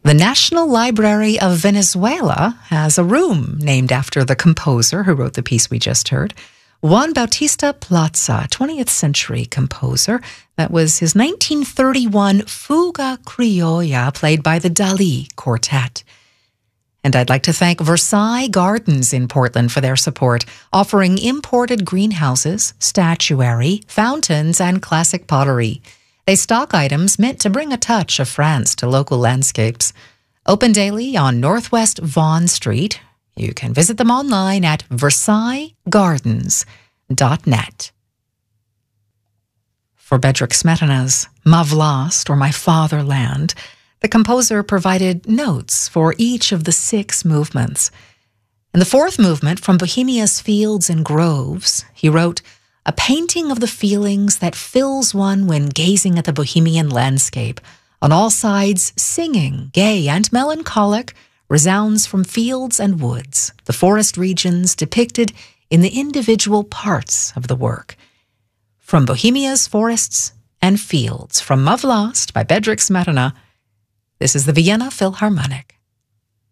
The National Library of Venezuela has a room named after the composer who wrote the piece we just heard. Juan Bautista Plaza, 20th century composer. That was his 1931 Fuga Criolla, played by the Dali Quartet. And I'd like to thank Versailles Gardens in Portland for their support, offering imported greenhouses, statuary, fountains, and classic pottery. They stock items meant to bring a touch of France to local landscapes. Open daily on Northwest Vaughan Street. You can visit them online at versaillesgardens.net. For Bedřich Smetana's Ma Vlast, or My Fatherland, the composer provided notes for each of the 6 movements. In the 4th movement, From Bohemia's Fields and Groves, he wrote, "A painting of the feelings that fills one when gazing at the Bohemian landscape. On all sides, singing, gay and melancholic, resounds from fields and woods, the forest regions depicted in the individual parts of the work." From Bohemia's Forests and Fields, from Ma Vlast by Bedřich Smetana, this is the Vienna Philharmonic.